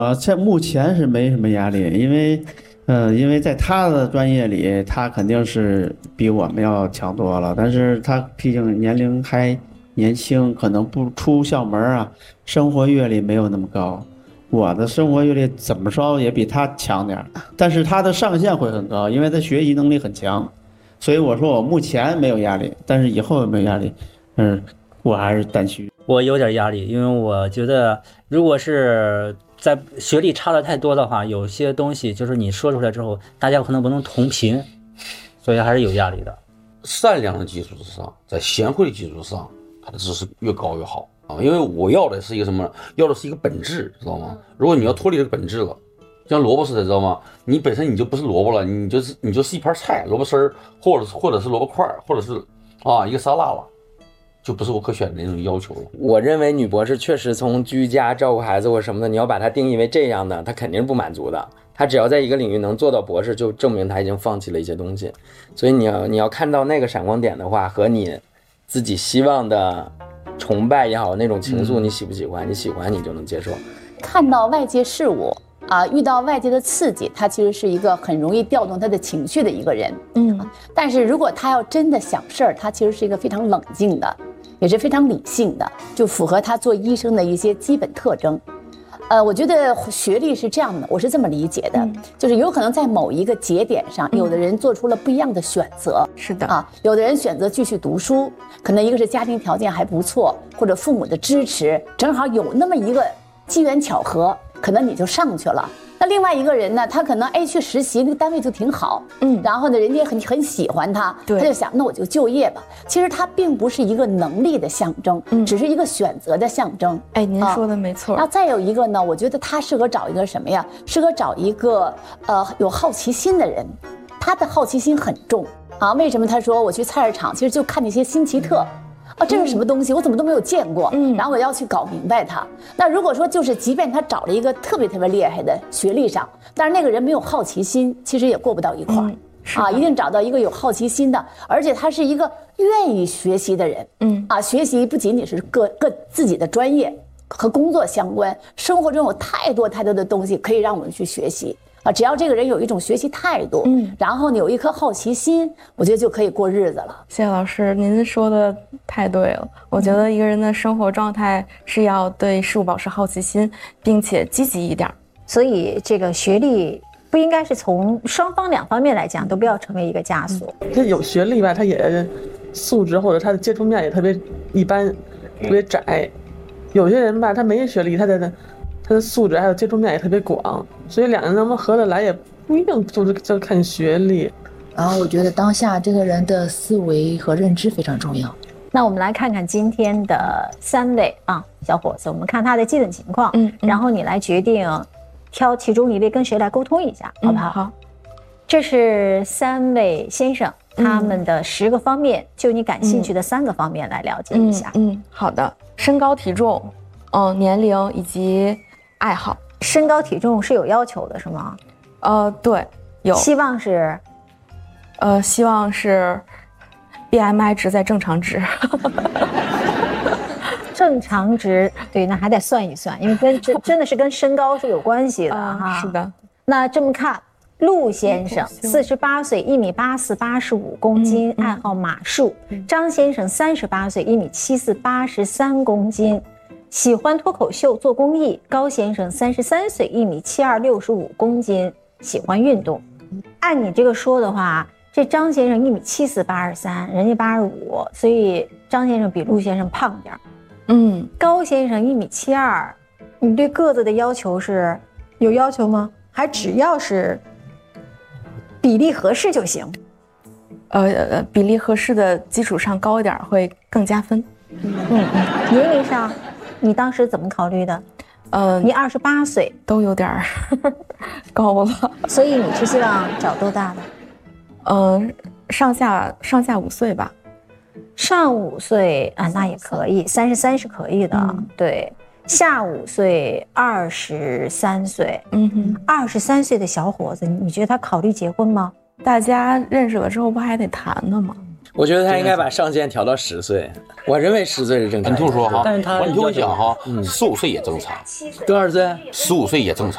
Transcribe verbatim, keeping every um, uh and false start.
呃，在目前是没什么压力，因为，呃，因为在他的专业里，他肯定是比我们要强多了。但是他毕竟年龄还年轻，可能不出校门啊，生活阅历没有那么高。我的生活阅历怎么说也比他强点儿，但是他的上限会很高，因为他学习能力很强。所以我说我目前没有压力，但是以后有没有压力，嗯，我还是担心。 我有点压力，因为我觉得如果是在学历差的太多的话，有些东西就是你说出来之后，大家可能不能同频，所以还是有压力的。 善良的基础之上，在贤惠的基础之上，他的知识越高越好啊！因为我要的是一个什么？要的是一个本质，知道吗？如果你要脱离这个本质了，像萝卜似的，知道吗？你本身你就不是萝卜了，你就是你就是一盘菜，萝卜丝儿，或者是或者是萝卜块，或者是啊一个沙拉了。就不是我可选的那种要求了。 我认为女博士确实从居家照顾孩子或什么的，你要把它定义为这样的，她肯定是不满足的。她只要在一个领域能做到博士，就证明她已经放弃了一些东西。所以你要你要看到那个闪光点的话，和你自己希望的崇拜也好，那种情愫，你喜不喜欢？你喜欢你就能接受。 看到外界事物啊，遇到外界的刺激，他其实是一个很容易调动他的情绪的一个人。嗯，但是如果他要真的想事儿，他其实是一个非常冷静的。也是非常理性的，就符合他做医生的一些基本特征。呃，我觉得学历是这样的，我是这么理解的，嗯、就是有可能在某一个节点上，有的人做出了不一样的选择。 是的啊，有的人选择继续读书，可能一个是家庭条件还不错，或者父母的支持，正好有那么一个机缘巧合，可能你就上去了。那另外一个人呢，他可能哎去实习，那个单位就挺好，嗯，然后呢，人家很很喜欢他，他就想那我就就业吧。其实他并不是一个能力的象征，嗯，只是一个选择的象征。 哎，您说的没错。 然后再有一个呢，我觉得他适合找一个什么呀？适合找一个呃有好奇心的人，他的好奇心很重啊。为什么他说我去菜市场，其实就看那些新奇特。哦，这是什么东西？我怎么都没有见过。嗯，然后我要去搞明白它。那如果说就是，即便他找了一个特别特别厉害的学历上，但是那个人没有好奇心，其实也过不到一块儿。嗯、啊，一定找到一个有好奇心的，而且他是一个愿意学习的人。嗯，啊，学习不仅仅是各各自己的专业和工作相关，生活中有太多太多的东西可以让我们去学习。啊，只要这个人有一种学习态度，嗯，然后你有一颗好奇心，我觉得就可以过日子了。 谢谢老师，您说的太对了。我觉得一个人的生活状态是要对事物保持好奇心，并且积极一点。 所以这个学历不应该是从双方两方面来讲都不要成为一个枷锁。 他有学历吧，他也素质或者他的接触面也特别一般，特别窄。有些人吧，他没学历，他的他的素质还有接触面也特别广，所以两个人能不能合得来也不一定就是就看学历。 然后我觉得当下这个人的思维和认知非常重要。 那我们来看看今天的三位啊小伙子，我们看他的基本情况，嗯，然后你来决定挑其中一位跟谁来沟通一下，好不好？ 嗯、好。 这是三位先生他们的十个方面，嗯、就你感兴趣的三个方面来了解一下。 嗯，嗯好的。身高体重，嗯，年龄以及爱好。 身高体重是有要求的是吗？ 呃，对，有。 希望是， 呃，希望是 B M I 值在正常值。 正常值，对，那还得算一算，因为跟真真的是跟身高是有关系的哈、 呃。是的。 那这么看，陆先生四十八岁，一米八四，八十五公斤，嗯嗯、爱好马术。嗯、张先生三十八岁，一米七四，八十三公斤。喜欢脱口秀做公益。高先生三十三岁，一米七二，六十五公斤，喜欢运动。按你这个说的话，这张先生一米七四，八十三，人家八十五，所以张先生比陆先生胖点。嗯，高先生一米七二，你对个子的要求是有要求吗？还只要是比例合适就行？ 呃，比例合适的基础上高一点会更加分。 嗯嗯，年龄上。你当时怎么考虑的？呃，你二十八岁， 都有点高了， 所以你是希望找多大的？ 呃，上下上下五岁吧。 上五岁啊，那也可以，三十三是可以的。嗯、对，下五岁，二十三岁。嗯哼，二十三岁的小伙子，你觉得他考虑结婚吗？ 大家认识了之后，不还得谈呢吗？ 我觉得他应该把上限调到十岁，我认为十岁是正常。 你听我说哈， 但是他你听我讲哈，十五岁也正常， 多少岁？ 十五岁也正常。